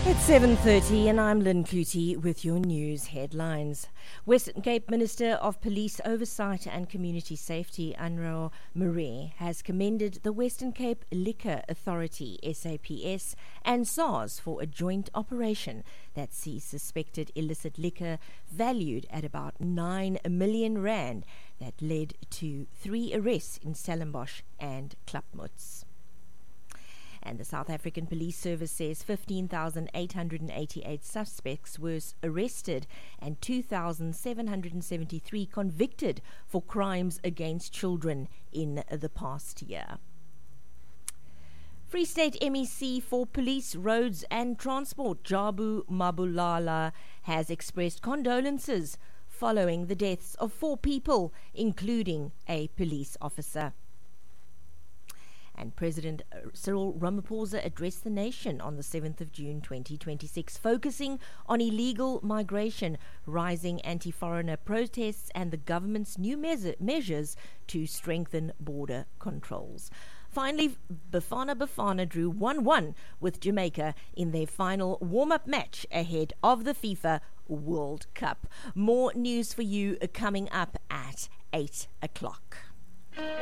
It's 7:30 and I'm Lynn Clutie with your news headlines. Western Cape Minister of Police Oversight and Community Safety, Anro Murray, has commended the Western Cape Liquor Authority, SAPS, and SARS for a joint operation that sees suspected illicit liquor valued at about 9 million rand that led to 3 arrests in Stellenbosch and Klapmuts. And the South African Police Service says 15,888 suspects were arrested and 2,773 convicted for crimes against children in the past year. Free State MEC for Police, Roads and Transport, Jabu Mabulala, has expressed condolences following the deaths of 4 people, including a police officer. And President Cyril Ramaphosa addressed the nation on the 7th of June 2026, focusing on illegal migration, rising anti-foreigner protests and the government's new measures to strengthen border controls. Finally, Bafana drew 1-1 with Jamaica in their final warm-up match ahead of the FIFA World Cup. More news for you coming up at 8 o'clock.